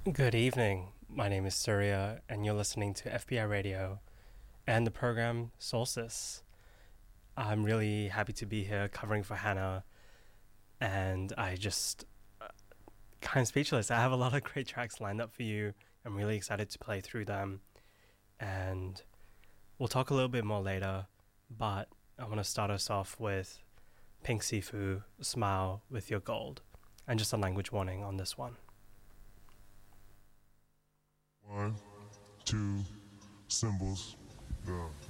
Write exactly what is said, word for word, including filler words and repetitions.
Good evening. My name is Surya, and you're listening to F B I Radio and the program Solstice. I'm really happy to be here covering for Hannah, and I just uh, kind of speechless. I have a lot of great tracks lined up for you. I'm really excited to play through them, and we'll talk a little bit more later, but I want to start us off with Pink Sifu, Smile with Your Gold, and just a language warning on this one. One, two, symbols, go.